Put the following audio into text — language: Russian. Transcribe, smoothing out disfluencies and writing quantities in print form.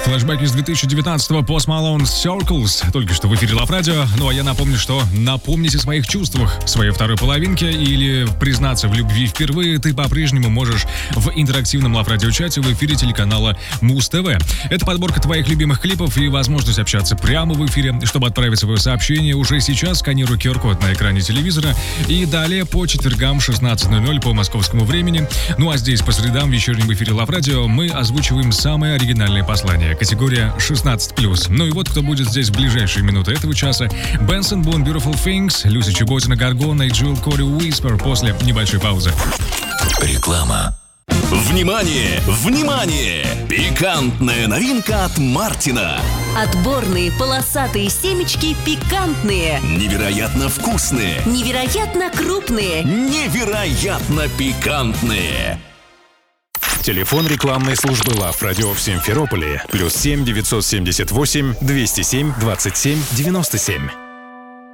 Флэшбэк из 2019-го Post Malone Circles. Только что в эфире Love Radio. Ну а я напомню, что напомните о своих чувствах своей второй половинке или признаться в любви впервые ты по-прежнему можешь в интерактивном Love Radio чате в эфире телеканала Муз ТВ. Это подборка твоих любимых клипов и возможность общаться прямо в эфире. Чтобы отправить свое сообщение, уже сейчас сканируй QR-код на экране телевизора и далее по четвергам 16:00 по московскому времени. Ну а здесь по средам в вечернем эфире Love Radio мы озвучиваем самые оригинальные послания. Категория 16+. Ну и вот кто будет здесь в ближайшие минуты этого часа. Бенсон Бун, Beautiful Things, Люси Чеботина, Гаргона и Джилл Кори Уиспер после небольшой паузы. Реклама. Внимание! Внимание! Пикантная новинка от Мартина. Отборные полосатые семечки пикантные. Невероятно вкусные. Невероятно крупные. Невероятно пикантные. Телефон рекламной службы Love Radio в Симферополе. +7 978 207 27 97.